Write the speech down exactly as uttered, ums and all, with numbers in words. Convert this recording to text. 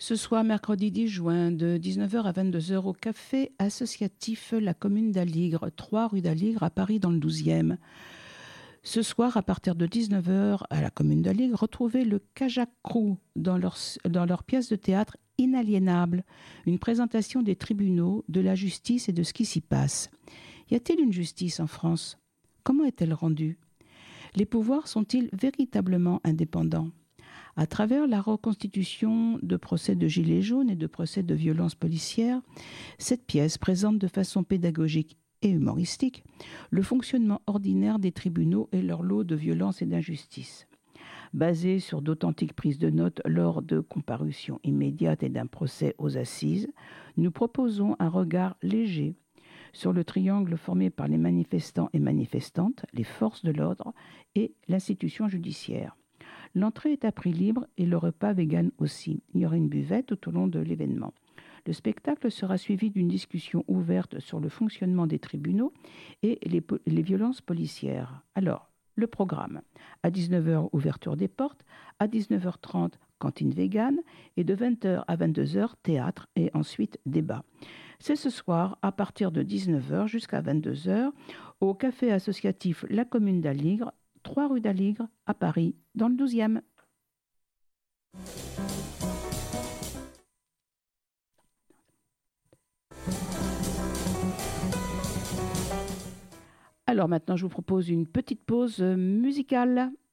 Ce soir, mercredi dix juin, de dix-neuf heures à vingt-deux heures, au café associatif La Commune d'Aligre, trois rue d'Aligre à Paris dans le douzième. Ce soir, à partir de dix-neuf heures, à la Commune d'Aligre, retrouvez le Kajak Crew dans leur, dans leur pièce de théâtre Inaliénable, une présentation des tribunaux, de la justice et de ce qui s'y passe. Y a-t-il une justice en France ? Comment est-elle rendue ? Les pouvoirs sont-ils véritablement indépendants ? À travers la reconstitution de procès de gilets jaunes et de procès de violences policières, cette pièce présente de façon pédagogique et humoristique le fonctionnement ordinaire des tribunaux et leur lot de violences et d'injustices. Basée sur d'authentiques prises de notes lors de comparutions immédiates et d'un procès aux assises, nous proposons un regard léger sur le triangle formé par les manifestants et manifestantes, les forces de l'ordre et l'institution judiciaire. L'entrée est à prix libre et le repas vegan aussi. Il y aura une buvette tout au long de l'événement. Le spectacle sera suivi d'une discussion ouverte sur le fonctionnement des tribunaux et les, po- les violences policières. Alors, le programme. À dix-neuf heures, ouverture des portes. À dix-neuf heures trente, cantine vegan. Et de vingt heures à vingt-deux heures, théâtre et ensuite débat. C'est ce soir, à partir de dix-neuf heures jusqu'à vingt-deux heures, au café associatif La Commune d'Aligre, trois rue d'Aligre, à Paris, dans le douzième. Alors maintenant, je vous propose une petite pause musicale.